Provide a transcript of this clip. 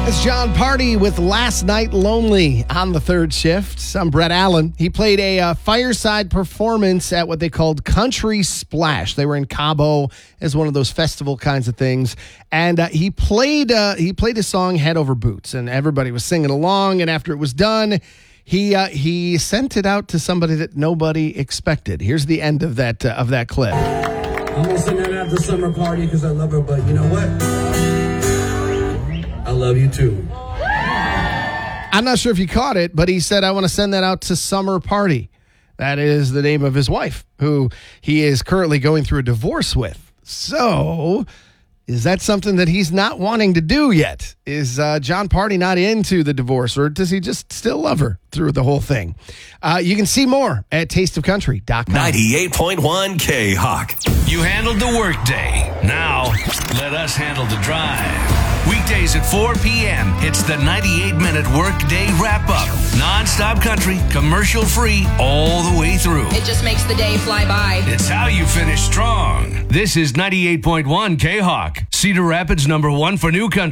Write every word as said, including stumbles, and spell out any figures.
It's John Party with Last Night Lonely on the third shift. I'm Brett Allen. He played a uh, fireside performance at what they called Country Splash. They were in Cabo as one of those festival kinds of things. And uh, he played uh, he played his song Head Over Boots, and everybody was singing along. And after it was done, he uh, he sent it out to somebody that nobody expected. Here's the end of that uh, of that clip. I'm gonna sing that after Summer Party because I love her, but you know what? I love you too. I'm not sure if you caught it, but he said, I want to send that out to Summer Party. That is the name of his wife, who he is currently going through a divorce with. So, is that something that he's not wanting to do yet? Is uh, John Party not into the divorce, or does he just still love her through the whole thing? Uh, you can see more at taste of country dot com. ninety-eight point one K-Hawk. You handled the workday. Now, let us handle the drive. Weekdays at four p.m., it's the ninety-eight minute workday wrap-up. Non-stop country, commercial-free, all the way through. It just makes the day fly by. It's how you finish strong. This is ninety-eight point one K-Hawk, Cedar Rapids number one for new country.